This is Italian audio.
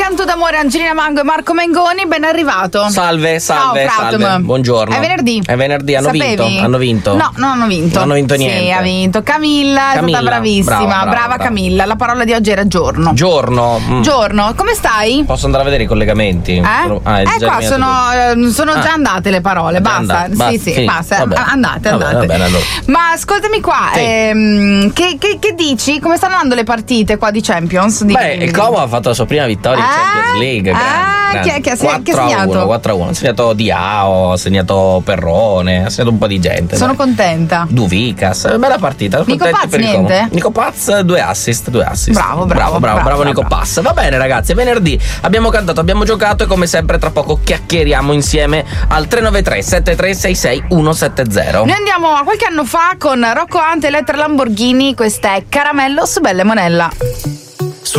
Canto d'amore, Angelina Mango e Marco Mengoni, ben arrivato. Salve. Ciao, Buongiorno. È venerdì. Hanno vinto? No, non hanno vinto. Non hanno vinto niente. Sì, ha vinto Camilla, è stata bravissima. Brava Camilla. La parola di oggi era giorno. Giorno. Giorno, come stai? Posso andare a vedere i collegamenti? Qua sono già andate le parole, basta. Sì, basta. Vabbè. Andate. Va bene, allora. Ma ascoltami qua, Sì. che dici? Come stanno andando le partite qua di Champions? Il Como ha fatto la sua prima vittoria in Champions League. Grande. Chi ha segnato? 4-1. Ha segnato Diao, ha segnato Perrone, ha segnato un po' di gente. Sono contenta. Duvicas, bella partita. Nico Paz niente? Nico Paz 2 assist. Bravo. Nico Paz. Va bene ragazzi, è venerdì, abbiamo cantato, abbiamo giocato e come sempre tra poco chiacchieriamo insieme al 393 7366 170. Noi andiamo a qualche anno fa con Rocco Hunt e Elettra Lamborghini, questa è Caramello su Belle Monella.